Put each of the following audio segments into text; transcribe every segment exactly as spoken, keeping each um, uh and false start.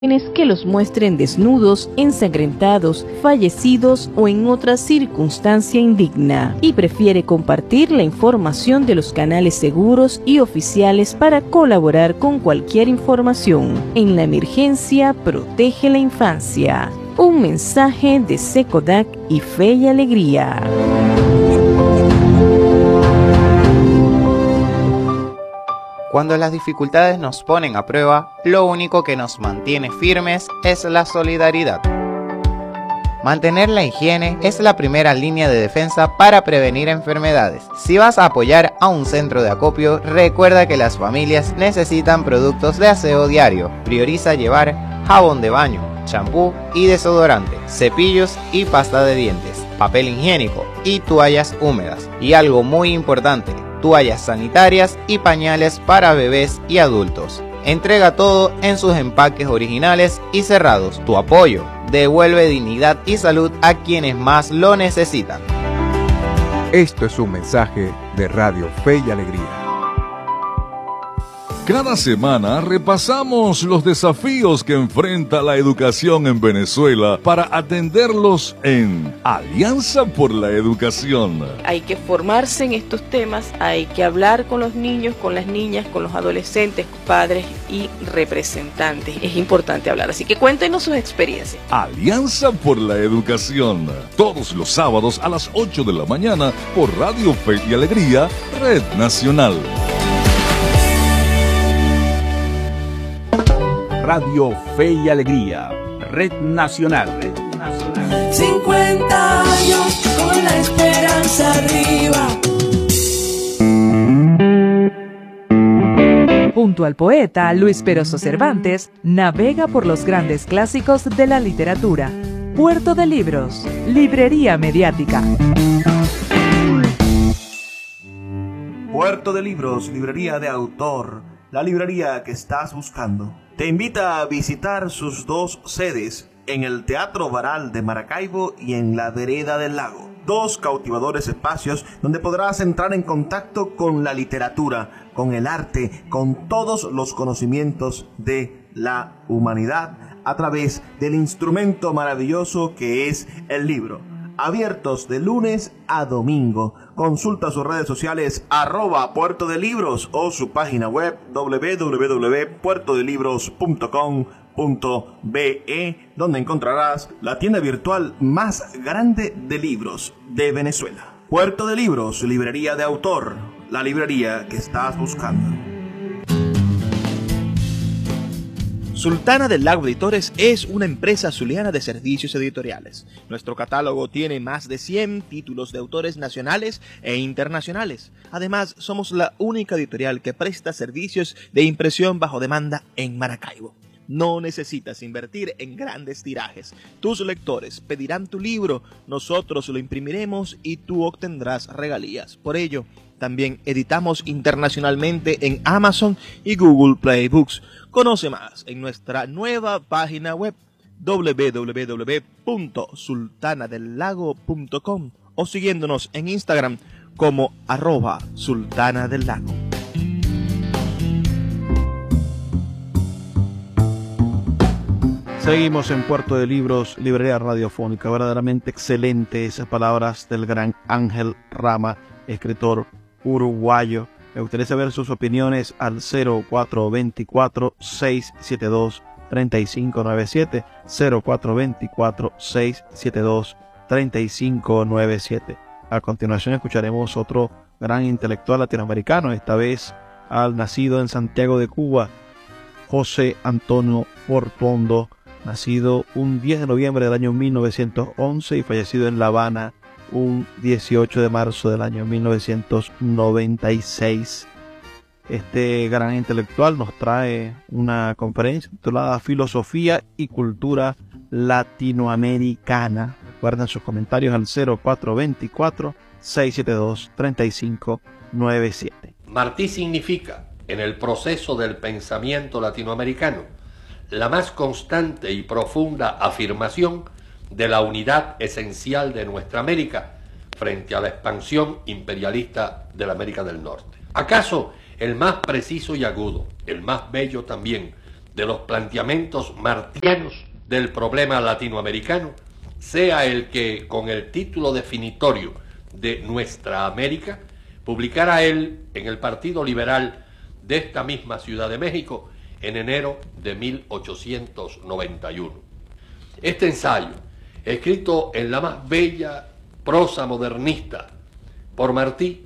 que los muestren desnudos, ensangrentados, fallecidos o en otra circunstancia indigna, y prefiere compartir la información de los canales seguros y oficiales para colaborar con cualquier información. En la emergencia, protege la infancia. Un mensaje de SECODAC y Fe y Alegría. Cuando las dificultades nos ponen a prueba, lo único que nos mantiene firmes es la solidaridad. Mantener la higiene es la primera línea de defensa para prevenir enfermedades. Si vas a apoyar a un centro de acopio, recuerda que las familias necesitan productos de aseo diario. Prioriza llevar jabón de baño, champú y desodorante, cepillos y pasta de dientes, papel higiénico y toallas húmedas. Y algo muy importante, toallas sanitarias y pañales para bebés y adultos. Entrega todo en sus empaques originales y cerrados. Tu apoyo devuelve dignidad y salud a quienes más lo necesitan. Esto es un mensaje de Radio Fe y Alegría. Cada semana repasamos los desafíos que enfrenta la educación en Venezuela para atenderlos en Alianza por la Educación. Hay que formarse en estos temas, hay que hablar con los niños, con las niñas, con los adolescentes, padres y representantes. Es importante hablar, así que cuéntenos sus experiencias. Alianza por la Educación, todos los sábados a las ocho de la mañana por Radio Fe y Alegría, Red Nacional. Radio Fe y Alegría, Red Nacional. Red Nacional. cincuenta años con la esperanza arriba. Junto al poeta Luis Peroso Cervantes, navega por los grandes clásicos de la literatura. Puerto de Libros, librería mediática. Puerto de Libros, librería de autor, la librería que estás buscando. Te invita a visitar sus dos sedes, en el Teatro Baral de Maracaibo y en la Vereda del Lago. Dos cautivadores espacios donde podrás entrar en contacto con la literatura, con el arte, con todos los conocimientos de la humanidad a través del instrumento maravilloso que es el libro. Abiertos de lunes a domingo. Consulta sus redes sociales arroba Puerto de Libros o su página web doble u doble u doble u punto puerto de libros punto com punto be, donde encontrarás la tienda virtual más grande de libros de Venezuela. Puerto de Libros, librería de autor, la librería que estás buscando. Sultana del Lago Editores es una empresa zuliana de servicios editoriales. Nuestro catálogo tiene más de cien títulos de autores nacionales e internacionales. Además, somos la única editorial que presta servicios de impresión bajo demanda en Maracaibo. No necesitas invertir en grandes tirajes. Tus lectores pedirán tu libro, nosotros lo imprimiremos y tú obtendrás regalías. Por ello, también editamos internacionalmente en Amazon y Google Play Books. Conoce más en nuestra nueva página web doble u doble u doble u punto sultana del lago punto com o siguiéndonos en Instagram como arroba sultana del lago. Seguimos en Puerto de Libros, librería radiofónica. Verdaderamente excelente esas palabras del gran Ángel Rama, escritor uruguayo. Me gustaría saber sus opiniones al cero cuatro dos cuatro, seis siete dos, tres cinco nueve siete, cero cuatro dos cuatro, seis siete dos, tres cinco nueve siete. A continuación escucharemos otro gran intelectual latinoamericano, esta vez al nacido en Santiago de Cuba, José Antonio Portuondo, nacido un diez de noviembre del año mil novecientos once y fallecido en La Habana un dieciocho de marzo del año mil novecientos noventa y seis. Este gran intelectual nos trae una conferencia titulada Filosofía y Cultura Latinoamericana. Guarden sus comentarios al cero cuatro dos cuatro, seis siete dos, tres cinco nueve siete. Martí significa, en el proceso del pensamiento latinoamericano, la más constante y profunda afirmación de la unidad esencial de nuestra América frente a la expansión imperialista de la América del Norte. ¿Acaso el más preciso y agudo, el más bello también, de los planteamientos martianos del problema latinoamericano sea el que, con el título definitorio de Nuestra América, publicara él en el Partido Liberal de esta misma Ciudad de México en enero de mil ochocientos noventa y uno. Este ensayo, escrito en la más bella prosa modernista por Martí,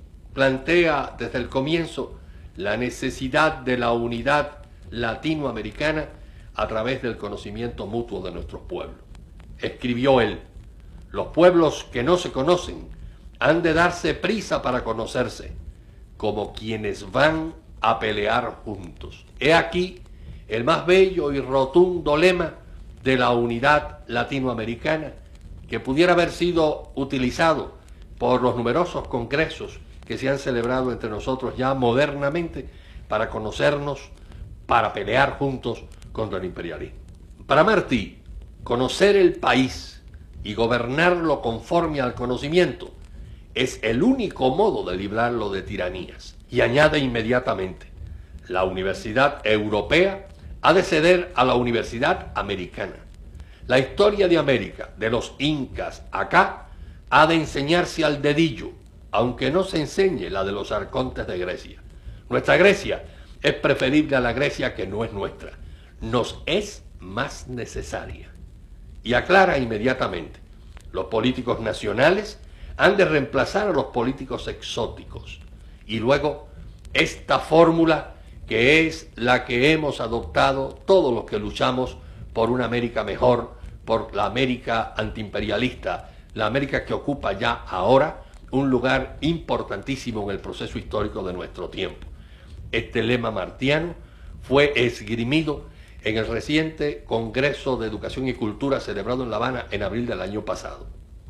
plantea desde el comienzo la necesidad de la unidad latinoamericana a través del conocimiento mutuo de nuestros pueblos. Escribió él: los pueblos que no se conocen han de darse prisa para conocerse, como quienes van a pelear juntos. He aquí el más bello y rotundo lema de la unidad latinoamericana, que pudiera haber sido utilizado por los numerosos congresos que se han celebrado entre nosotros ya modernamente para conocernos, para pelear juntos contra el imperialismo. Para Martí, conocer el país y gobernarlo conforme al conocimiento es el único modo de librarlo de tiranías. Y añade inmediatamente: la universidad europea ha de ceder a la universidad americana. La historia de América, de los incas acá, ha de enseñarse al dedillo, aunque no se enseñe la de los arcontes de Grecia. Nuestra Grecia es preferible a la Grecia que no es nuestra. Nos es más necesaria. Y aclara inmediatamente: los políticos nacionales han de reemplazar a los políticos exóticos. Y luego, esta fórmula que es la que hemos adoptado todos los que luchamos por una América mejor, por la América antiimperialista, la América que ocupa ya ahora un lugar importantísimo en el proceso histórico de nuestro tiempo. Este lema martiano fue esgrimido en el reciente Congreso de Educación y Cultura celebrado en La Habana en abril del año pasado.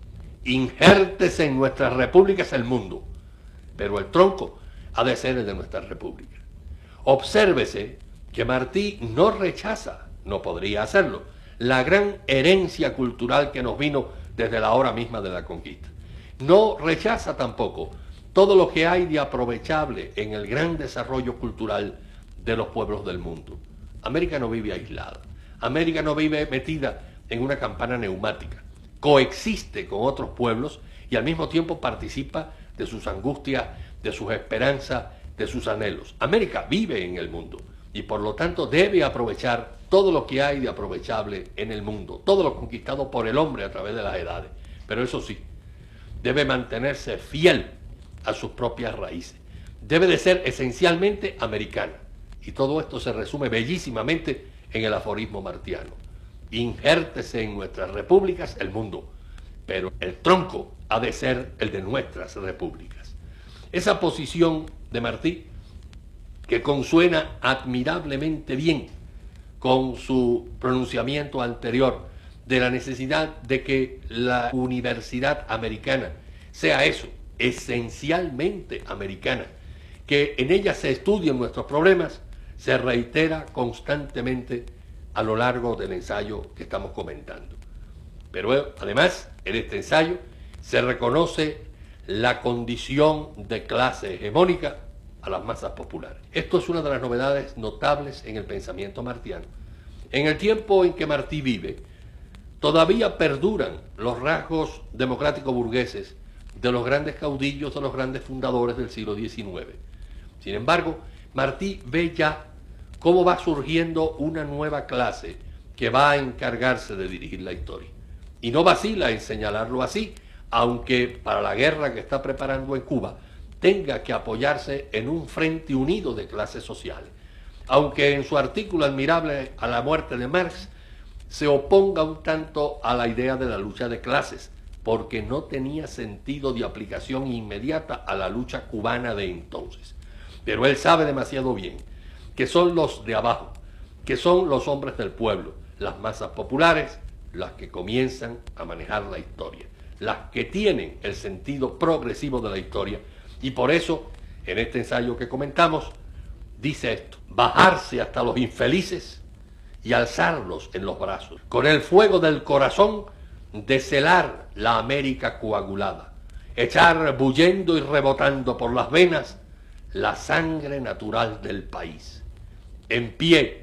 Injértese en nuestras repúblicas el mundo, pero el tronco ha de ser el de nuestras repúblicas. Obsérvese que Martí no rechaza, no podría hacerlo, la gran herencia cultural que nos vino desde la hora misma de la conquista. No rechaza tampoco todo lo que hay de aprovechable en el gran desarrollo cultural de los pueblos del mundo. América no vive aislada, América no vive metida en una campana neumática, coexiste con otros pueblos y al mismo tiempo participa de sus angustias, de sus esperanzas, de sus anhelos. América vive en el mundo y por lo tanto debe aprovechar todo lo que hay de aprovechable en el mundo, todo lo conquistado por el hombre a través de las edades. Pero eso sí, debe mantenerse fiel a sus propias raíces. Debe de ser esencialmente americana. Y todo esto se resume bellísimamente en el aforismo martiano: injértese en nuestras repúblicas el mundo, pero el tronco ha de ser el de nuestras repúblicas. Esa posición de Martí, que consuena admirablemente bien con su pronunciamiento anterior de la necesidad de que la universidad americana sea eso, esencialmente americana, que en ella se estudien nuestros problemas, se reitera constantemente a lo largo del ensayo que estamos comentando. Pero además, en este ensayo se reconoce la condición de clase hegemónica a las masas populares. Esto es una de las novedades notables en el pensamiento martiano. En el tiempo en que Martí vive, todavía perduran los rasgos democráticos burgueses de los grandes caudillos, de los grandes fundadores del siglo diecinueve. Sin embargo, Martí ve ya cómo va surgiendo una nueva clase que va a encargarse de dirigir la historia. Y no vacila en señalarlo así, aunque para la guerra que está preparando en Cuba tenga que apoyarse en un frente unido de clases sociales. Aunque en su artículo admirable a la muerte de Marx se oponga un tanto a la idea de la lucha de clases, porque no tenía sentido de aplicación inmediata a la lucha cubana de entonces. Pero él sabe demasiado bien que son los de abajo, que son los hombres del pueblo, las masas populares, las que comienzan a manejar la historia, las que tienen el sentido progresivo de la historia. Y por eso, en este ensayo que comentamos, dice esto: bajarse hasta los infelices y alzarlos en los brazos, con el fuego del corazón deshelar la América coagulada, echar bullendo y rebotando por las venas la sangre natural del país. En pie,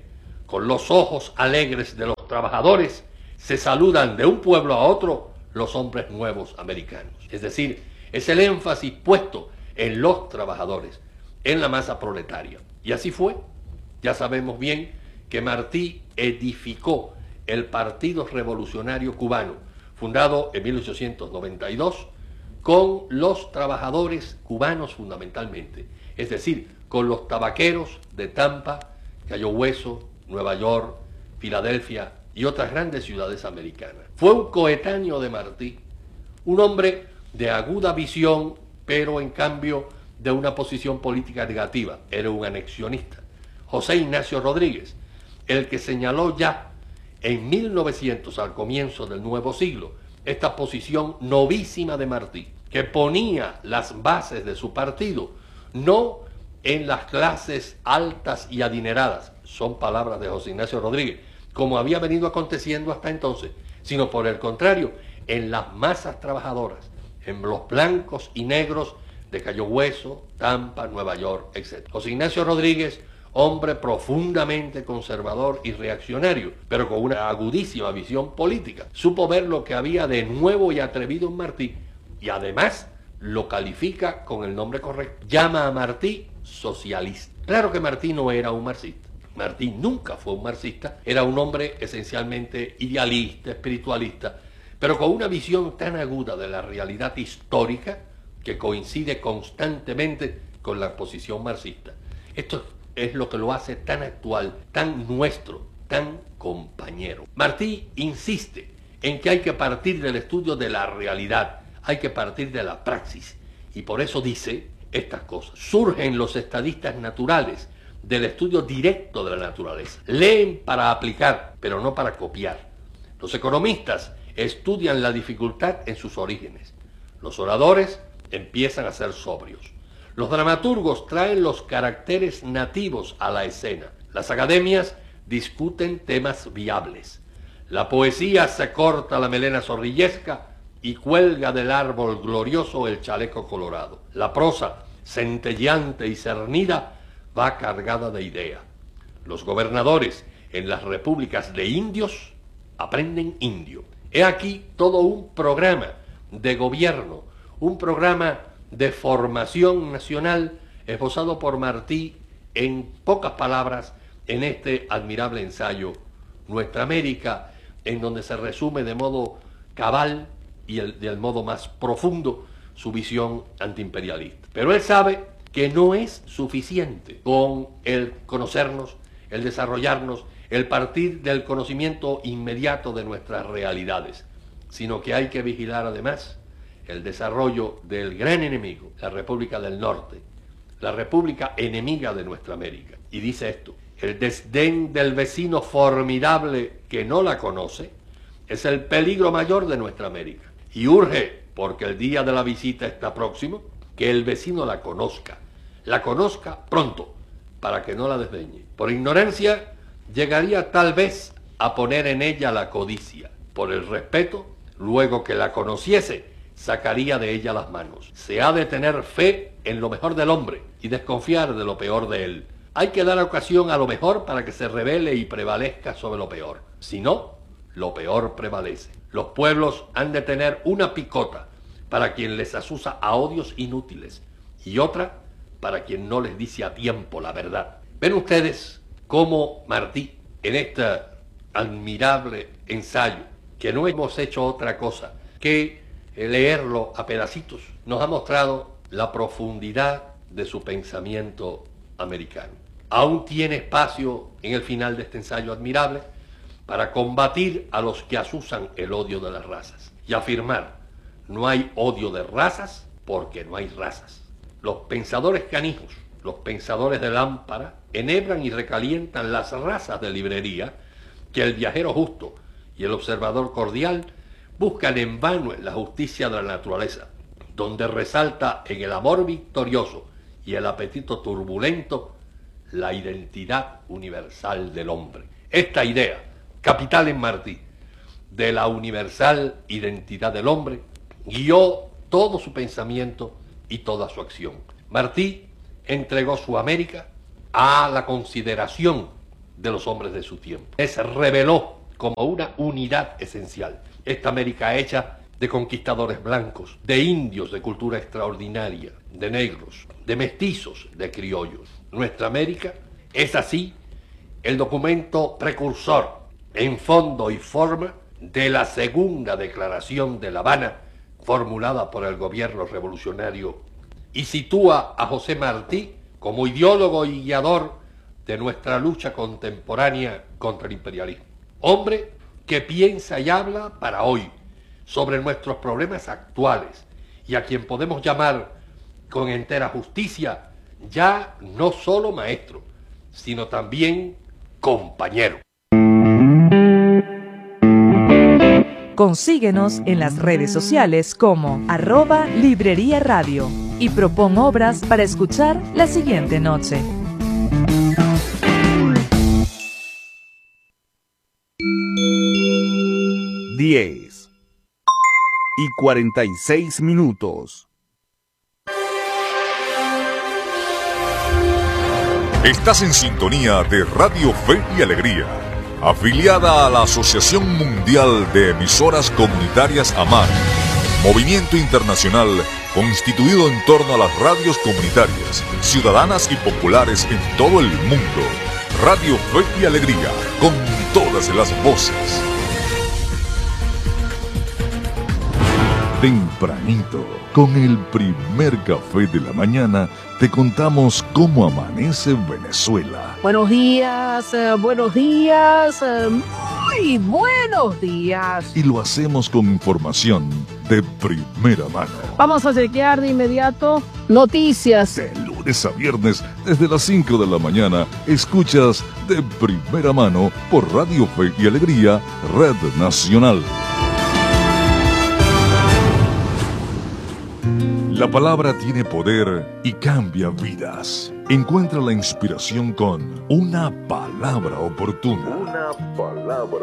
con los ojos alegres de los trabajadores, se saludan de un pueblo a otro los hombres nuevos americanos. Es decir, es el énfasis puesto en los trabajadores, en la masa proletaria. Y así fue. Ya sabemos bien que Martí edificó el Partido Revolucionario Cubano, fundado en mil ochocientos noventa y dos, con los trabajadores cubanos fundamentalmente, es decir, con los tabaqueros de Tampa, Cayo Hueso, Nueva York, Filadelfia y otras grandes ciudades americanas. Fue un coetáneo de Martí, un hombre de aguda visión, pero en cambio de una posición política negativa. Era un anexionista. José Ignacio Rodríguez, el que señaló ya en mil novecientos, al comienzo del nuevo siglo, esta posición novísima de Martí, que ponía las bases de su partido, no en las clases altas y adineradas, son palabras de José Ignacio Rodríguez, como había venido aconteciendo hasta entonces, sino por el contrario, en las masas trabajadoras, en los blancos y negros de Cayo Hueso, Tampa, Nueva York, etcétera. José Ignacio Rodríguez, hombre profundamente conservador y reaccionario, pero con una agudísima visión política, supo ver lo que había de nuevo y atrevido en Martí, y además lo califica con el nombre correcto. Llama a Martí socialista. Claro que Martí no era un marxista. Martí nunca fue un marxista, era un hombre esencialmente idealista, espiritualista, pero con una visión tan aguda de la realidad histórica que coincide constantemente con la posición marxista. Esto es lo que lo hace tan actual, tan nuestro, tan compañero. Martí insiste en que hay que partir del estudio de la realidad, hay que partir de la praxis, y por eso dice estas cosas. Surgen los estadistas naturales del estudio directo de la naturaleza. Leen para aplicar, pero no para copiar. Los economistas estudian la dificultad en sus orígenes. Los oradores empiezan a ser sobrios. Los dramaturgos traen los caracteres nativos a la escena. Las academias discuten temas viables. La poesía se corta la melena zorrillesca y cuelga del árbol glorioso el chaleco colorado. La prosa, centelleante y cernida, va cargada de idea. Los gobernadores en las repúblicas de indios aprenden indio. He aquí todo un programa de gobierno, un programa de formación nacional esbozado por Martí en pocas palabras en este admirable ensayo Nuestra América, en donde se resume de modo cabal y el, del modo más profundo su visión antiimperialista. Pero él sabe que no es suficiente con el conocernos, el desarrollarnos, el partir del conocimiento inmediato de nuestras realidades, sino que hay que vigilar además el desarrollo del gran enemigo, la República del Norte, la república enemiga de nuestra América. Y dice esto: el desdén del vecino formidable que no la conoce es el peligro mayor de nuestra América. Y urge, porque el día de la visita está próximo, que el vecino la conozca, la conozca pronto, para que no la desdeñe. Por ignorancia llegaría tal vez a poner en ella la codicia. Por el respeto, luego que la conociese, sacaría de ella las manos. Se ha de tener fe en lo mejor del hombre y desconfiar de lo peor de él. Hay que dar ocasión a lo mejor para que se revele y prevalezca sobre lo peor. Si no, lo peor prevalece. Los pueblos han de tener una picota para quien les asusa a odios inútiles y otra para quien no les dice a tiempo la verdad. Ven ustedes cómo Martí, en este admirable ensayo, que no hemos hecho otra cosa que leerlo a pedacitos, nos ha mostrado la profundidad de su pensamiento americano. Aún tiene espacio en el final de este ensayo admirable para combatir a los que asusan el odio de las razas y afirmar: no hay odio de razas porque no hay razas. Los pensadores canijos, los pensadores de lámpara, enhebran y recalientan las razas de librería que el viajero justo y el observador cordial buscan en vano en la justicia de la naturaleza, donde resalta en el amor victorioso y el apetito turbulento la identidad universal del hombre. Esta idea, capital en Martí, de la universal identidad del hombre, guió todo su pensamiento y toda su acción. Martí entregó su América a la consideración de los hombres de su tiempo. Se reveló como una unidad esencial. Esta América hecha de conquistadores blancos, de indios de cultura extraordinaria, de negros, de mestizos, de criollos. Nuestra América es así el documento precursor en fondo y forma de la segunda declaración de La Habana formulada por el gobierno revolucionario y sitúa a José Martí como ideólogo y guiador de nuestra lucha contemporánea contra el imperialismo. Hombre que piensa y habla para hoy sobre nuestros problemas actuales y a quien podemos llamar con entera justicia ya no solo maestro, sino también compañero. Consíguenos en las redes sociales como arroba Librería Radio y propon obras para escuchar la siguiente noche. diez y cuarenta y seis minutos. Estás en sintonía de Radio Fe y Alegría, afiliada a la Asociación Mundial de Emisoras Comunitarias AMAR, movimiento internacional constituido en torno a las radios comunitarias, ciudadanas y populares en todo el mundo. Radio Fe y Alegría, con todas las voces. Tempranito, con el primer café de la mañana, te contamos cómo amanece Venezuela. Buenos días, eh, buenos días, eh, muy buenos días. Y lo hacemos con información de primera mano. Vamos a chequear de inmediato noticias. De lunes a viernes, desde las cinco de la mañana, escuchas de primera mano por Radio Fe y Alegría, Red Nacional. La palabra tiene poder y cambia vidas. Encuentra la inspiración con una palabra oportuna. Una palabra